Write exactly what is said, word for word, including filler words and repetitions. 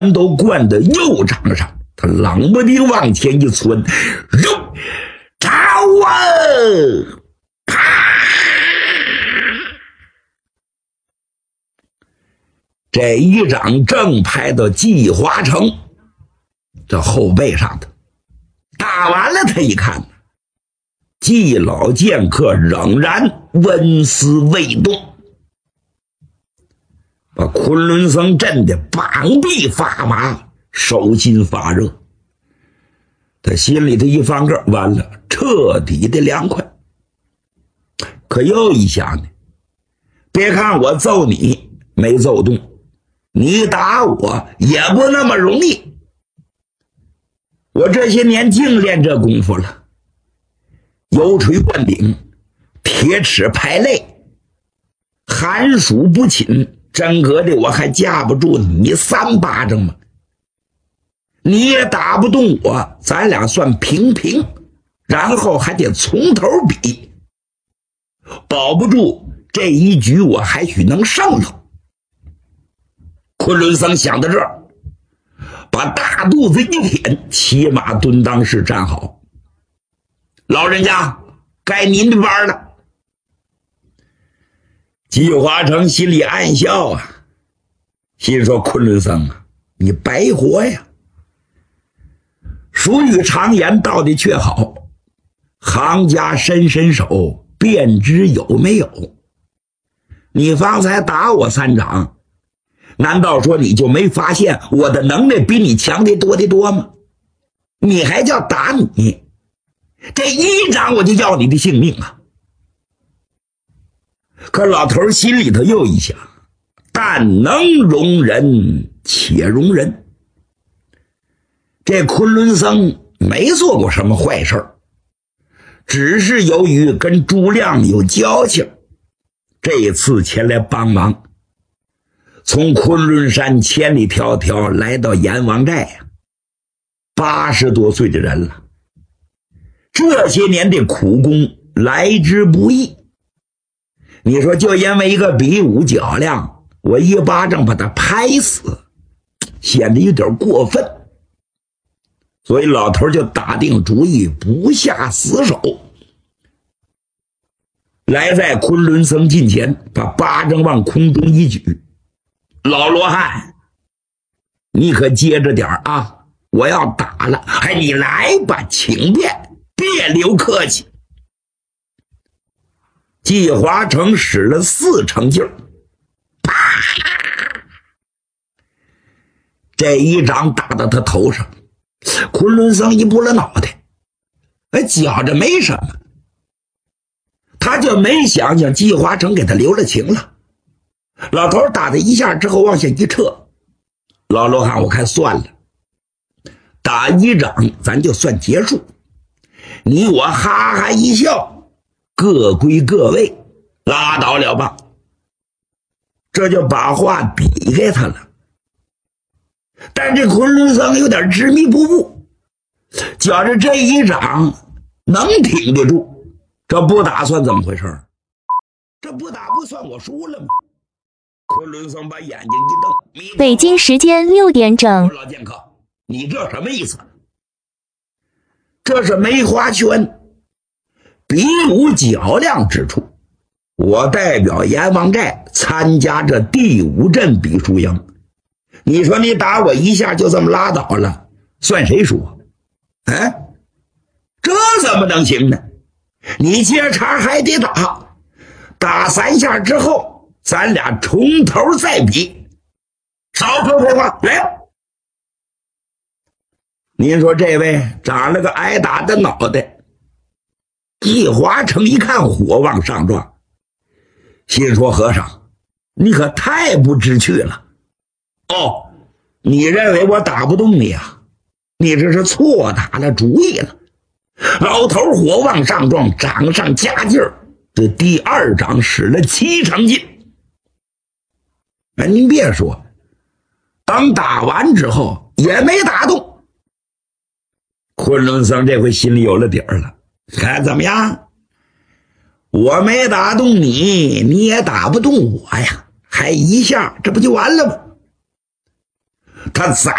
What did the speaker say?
都灌到右掌上，他冷不丁往前一窜，肉招啊！啪！这一掌正拍到季华成这后背上的，打完了，他一看，季老剑客仍然纹丝未动，把昆仑僧震得膀臂发麻，手心发热。他心里头一翻个，完了，彻底的凉快。可又一想呢，别看我揍你没揍动，你打我也不那么容易。我这些年净练这功夫了，油锤灌顶，铁齿拍肋，寒暑不侵，真格的我还架不住你三巴掌吗？你也打不动我，咱俩算平平，然后还得从头比，保不住这一局我还许能胜了。昆仑僧想到这儿，把大肚子一挺，骑马蹲裆式站好。老人家，该您的班了。季华成心里暗笑啊，心说昆仑僧啊，你白活呀。俗语常言道的却好，行家伸伸手，便知有没有。你方才打我三掌，难道说你就没发现我的能耐比你强的多的多吗？你还叫打你？这一掌我就要你的性命啊！可老头心里头又一想，但能容人且容人。这昆仑僧没做过什么坏事，只是由于跟朱亮有交情，这次前来帮忙，从昆仑山千里迢迢来到阎王寨呀，八十多岁的人了，这些年的苦功来之不易。你说就因为一个比武较量，我一巴掌把他拍死，显得有点过分。所以老头就打定主意不下死手，来在昆仑僧近前，把巴掌往空中一举。老罗汉，你可接着点啊，我要打了。哎，你来吧，请便，别留客气。季华成使了四成劲儿，啪！这一掌打到他头上，昆仑僧一拨了脑袋，哎，觉着没什么，他就没想想季华成给他留了情了。老头打他一下之后往下一撤，老罗汉，我看算了，打一掌咱就算结束，你我哈哈一笑，各归各位，拉倒了吧。这就把话比给他了。但这昆仑僧有点执迷不悟，觉着这一掌能挺得住，这不打算怎么回事？这不打不算我输了吗？昆仑僧把眼睛一瞪， 北京时间六点整。 老剑客，你这什么意思？这是梅花圈，比武较量之处。我代表阎王寨参加这第五阵比输赢，你说你打我一下就这么拉倒了，算谁输？哎，这怎么能行呢？你接茬还得打，打三下之后咱俩从头再比。少说废话，来！您说这位长了个挨打的脑袋。季华成一看火往上撞，心说和尚，你可太不知趣了。哦，你认为我打不动你啊？你这是错打了主意了。老头火往上撞，掌上加劲儿，这第二掌使了七成劲。哎，您别说，等打完之后也没打动。昆仑僧这回心里有了底儿了，看怎么样？我没打动你，你也打不动我呀，还一下，这不就完了吗？他再